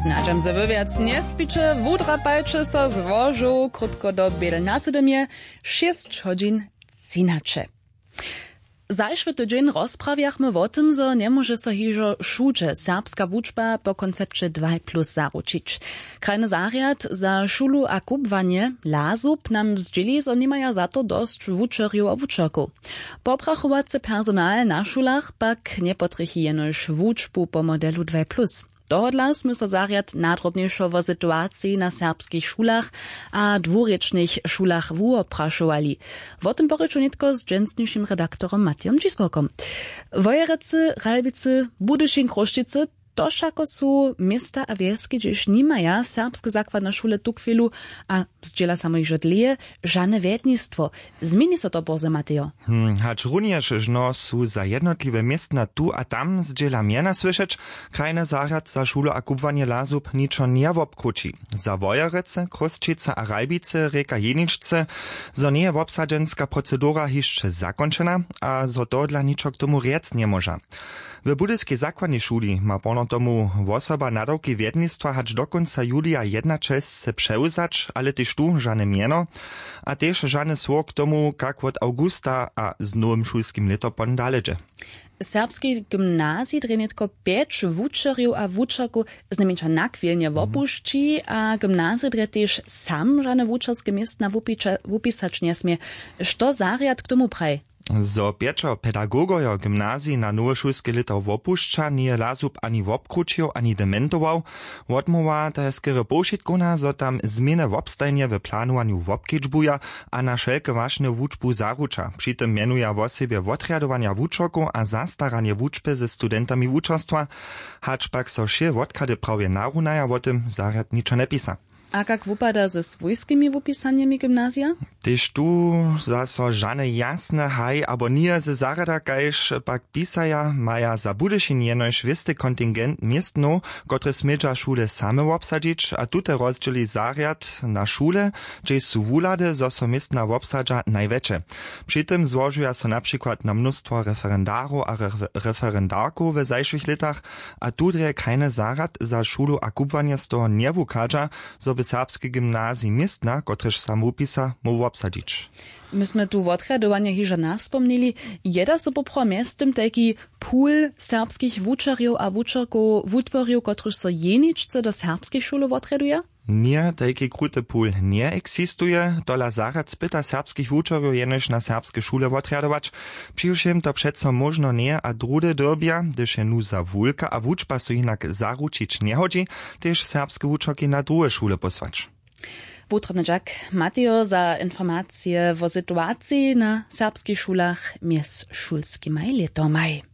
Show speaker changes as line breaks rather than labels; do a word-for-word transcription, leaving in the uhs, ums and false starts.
Snađam za wywiad njespiče, wudrapajče so z łożu, krótko do biel nasedemie, šest hodźin cinače. Zajszwy tydzień rozprawiachmy o tym, że nie może so hižo šuče serbska wučba po koncepcie dwa plus zaručić. Krajny zariad za šulu a kubwanie Lazub nam zdzieli, że nie maja za to dość wučerju a wučerku. Poprachowacy personal na szulach pak nie potrychi jenož wučbu po modelu dwa plus. Dohodla sme so zariad nadrobniejszo o sytuacji na serbskich szulach a dwurečnych szulach wuoprašovali. O tym poryczu nitko z dżęsniejszym redaktorem Matijom Dziskokom. Wojerecy, Ralbicy, Budyšin, Kroštice to šako su miesta a wieski, gdzieś nie maja serbskie zakładne szule tu chwilu, a zdziela samo i żodlije, żadne wiednictwo. Zmieni so to boze, Mateo.
Hmm, hacz również, żno su za jednotliwe miestna tu a tam zdziela miena słyszeć, krajny zariad za szulu a kubwanie Lazub niczo nie wobkruci. Za Wojerece, Kroštice a Ralbice, reka Jeničce, zo nie je obsadzenska procedura jeszcze zakończona, a zo to dla niczo k tomu riec nie może. W budyskiej zakładnej szuli ma pono tomu osoba nadawki wiednictwa hacz do końca julia jedna część se przełzać, ale też tu żadne mieno, a też żadne słok tomu, jak od augusta a z nowym szulskim letopon daledzie.
Serbski gimnazji trenitko pięć wučerju a wučerku znamienča nakwilnie wopušči, a gimnazji dre też sam żadne wučerskie miestna wupisać nie smie. Što zariad k tomu praj?
Zo pieczo pedagogojo gimnazji na nowe szulskie lito wopušča nie Lazub ani wobkručił, ani dementował, odmowa ta skoro pošitkona, zo tam zmiany w obstajnie w planowaniu wobkedźbuja, a na wszelkie ważne wučbu zarucza. Przy tym mianuje o sobie odriadowania wučerku a zastaranie wučby ze studentami wučerstwa, hacz pak so še odkady prawie narunaja o tym zariad niczo nie pisa.
A jak wypada ze swojskimi wypisaniami gimnazja?
Tyż tu zaso żane jasne haj, abo nie ze zarada kajż pak pisaja maja za Budyšin jenož wisty kontingent miestno, kotre smidża szule same obsadzić, a tute rozdzieli zariad na szule, gdzie su wulady, zo so miestna obsadza największe. Przy tym złożuja so na przykład na mnóstwo referendarów a re referendarków w zajszłych latach, a tudre keine zarad za szulu a kubwanie z toho nie wukadza, zo by serbskie gimnazji miestna, kotreż sam upisa, mógł obsadzić.
Myśmy tu w odchadowaniu hižo naspomnili, jeda so popro miestem taki pool serbskich wučerjów a wučerków wutworjów, kotreż so jeničce do serbskich szulów odchaduje?
Nie, taki kruty pool nie eksistuje, dola zarad spyta serbskich wučerjów jenož na serbskie szule odchradować. Přiwšem to přeco možno nie, a drude dobia, gdyż je nu za wulka, a wučba so inak zaručić nie hodzi, też serbskie wučerki na druge szule posłać.
Potrzebny dziak Mateo za informacje o sytuacji na serbskich szulach mies szulskimi letomaj.